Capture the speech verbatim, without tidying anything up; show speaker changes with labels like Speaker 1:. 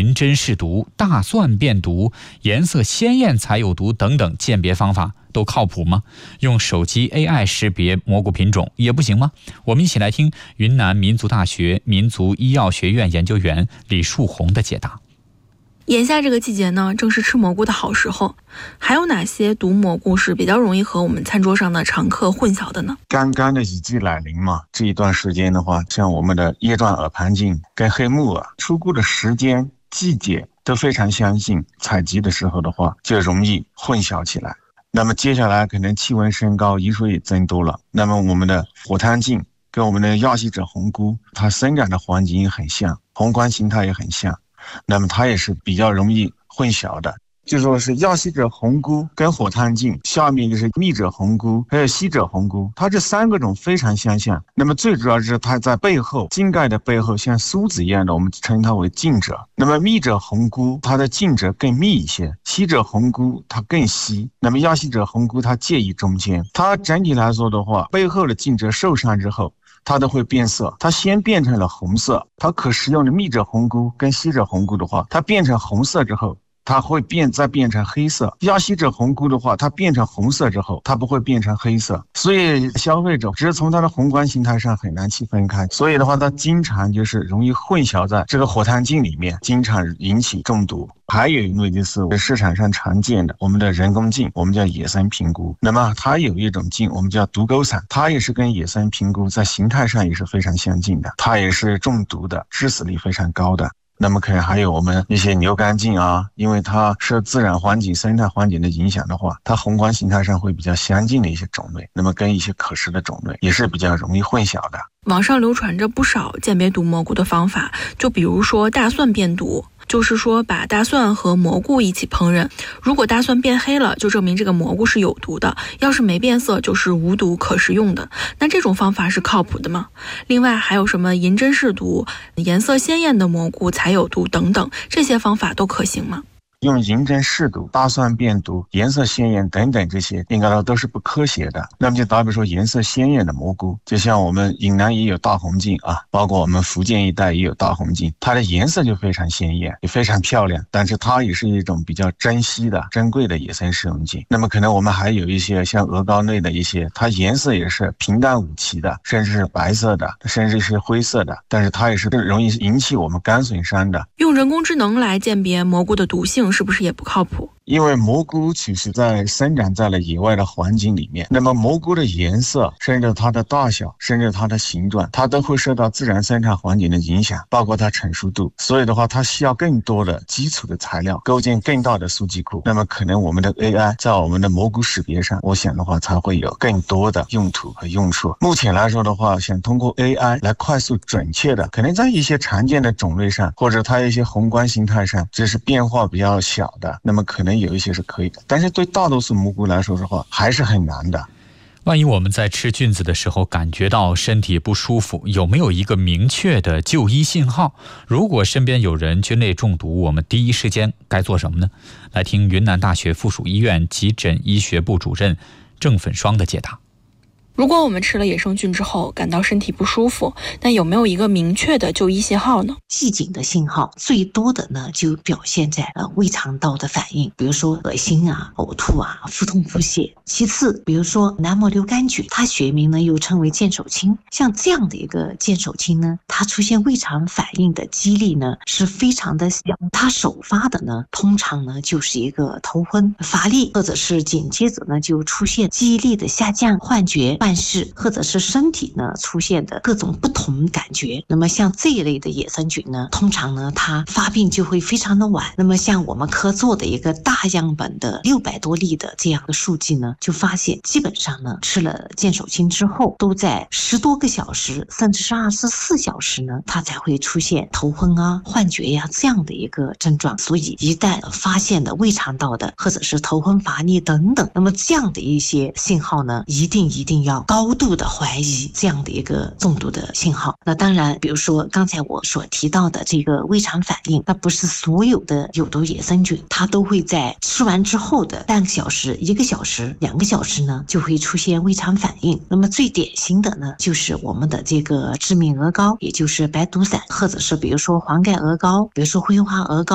Speaker 1: 银针试毒、大蒜变毒、颜色鲜艳才有毒等等鉴别方法都靠谱吗？用手机 A I 识别蘑菇品种也不行吗？我们一起来听云南民族大学民族医药学院研究员李树红的解答。
Speaker 2: 眼下这个季节呢，正是吃蘑菇的好时候。还有哪些毒蘑菇是比较容易和我们餐桌上的常客混淆的呢？
Speaker 3: 刚刚的雨季来临嘛，这一段时间的话，像我们的叶状耳盘菌跟黑木耳出菇的时间、季节都非常相近，采集的时候的话就容易混淆起来。那么接下来可能气温升高，雨水也增多了，那么我们的火炭菌跟我们的亚细者红菇，它生长的环境也很像，宏观形态也很像，那么它也是比较容易混淆的。就说是亚细者红菇跟火炭菌，下面就是密者红菇还有细者红菇，它这三个种非常相像。那么最主要是它在背后茎盖的背后像梳子一样的，我们称它为茎褶。那么密者红菇它的茎褶更密一些，细者红菇它更稀，那么亚细者红菇它介于中间。它整体来说的话，背后的茎褶受伤之后它都会变色，它先变成了红色，它可食用的密者红菇跟细者红菇的话，它变成红色之后它会变再变成黑色。亚细者红菇的话，它变成红色之后它不会变成黑色，所以消费者只是从它的宏观形态上很难去分开，所以的话它经常就是容易混淆在这个火炭菌里面，经常引起中毒。还有一类就是市场上常见的我们的人工菌，我们叫野生平菇。那么它有一种菌我们叫毒钩伞，它也是跟野生平菇在形态上也是非常相近的，它也是中毒的，致死率非常高的。那么可能还有我们一些牛肝菌啊，因为它受自然环境生态环境的影响的话，它宏观形态上会比较相近的一些种类，那么跟一些可食的种类也是比较容易混淆的。
Speaker 2: 网上流传着不少鉴别毒蘑菇的方法，就比如说大蒜变毒，就是说把大蒜和蘑菇一起烹饪，如果大蒜变黑了，就证明这个蘑菇是有毒的，要是没变色就是无毒可食用的。那这种方法是靠谱的吗？另外还有什么银针试毒、颜色鲜艳的蘑菇才有毒等等，这些方法都可行吗？
Speaker 3: 用银针试毒、大蒜变毒、颜色鲜艳等等，这些应该都是不科学的。那么就打比说颜色鲜艳的蘑菇，就像我们云南也有大红菌啊，包括我们福建一带也有大红菌，它的颜色就非常鲜艳，也非常漂亮，但是它也是一种比较珍稀的、珍贵的野生食用菌。那么可能我们还有一些像鹅膏类的一些，它颜色也是平淡无奇的，甚至是白色的，甚至是灰色的，但是它也是容易引起我们肝损伤的。
Speaker 2: 用人工智能来鉴别蘑菇的毒性是不是也不靠谱？
Speaker 3: 因为蘑菇其实在生长在了野外的环境里面，那么蘑菇的颜色甚至它的大小甚至它的形状，它都会受到自然生产环境的影响，包括它成熟度，所以的话它需要更多的基础的材料，构建更大的数据库。那么可能我们的 A I 在我们的蘑菇识别上，我想的话才会有更多的用途和用处。目前来说的话，想通过 A I 来快速准确的，可能在一些常见的种类上，或者它一些宏观形态上只是变化比较小的，那么可能有一些是可以的，但是对大多数蘑菇来说的话还是很难的。
Speaker 1: 万一我们在吃菌子的时候感觉到身体不舒服，有没有一个明确的就医信号？如果身边有人菌类中毒，我们第一时间该做什么呢？来听云南大学附属医院急诊医学部主任郑粉霜的解答。
Speaker 2: 如果我们吃了野生菌之后感到身体不舒服，那有没有一个明确的就医信号呢？
Speaker 4: 预警的信号最多的呢，就表现在呃胃肠道的反应，比如说恶心啊、呕吐啊、腹痛腹泻。其次，比如说南摩流杆菌，它学名呢又称为剑手青，像这样的一个剑手青呢，它出现胃肠反应的几率呢是非常的小，它首发的呢通常呢就是一个头昏、乏力，或者是紧接着呢就出现记忆力的下降、幻觉、幻视，或者是身体呢出现的各种不同感觉。那么像这一类的野生菌呢，通常呢它发病就会非常的晚。那么像我们科做的一个大样本的六百多例的这样的数据呢，就发现基本上呢吃了剑手青之后，都在十多个小时甚至是二十四小时呢，它才会出现头昏啊、幻觉呀、啊、这样的一个症状。所以一旦发现了胃肠道的或者是头昏乏力等等，那么这样的一些信号呢，一定一定要高度的怀疑这样的一个中毒的信号。那当然比如说刚才我所提到的这个胃肠反应，那不是所有的有毒野生菌它都会在吃完之后的半个小时、一个小时、两个小时呢就会出现胃肠反应。那么最典型的呢就是我们的这个致命鹅膏，也就是白毒伞，或者是比如说黄盖鹅膏，比如说灰花鹅膏。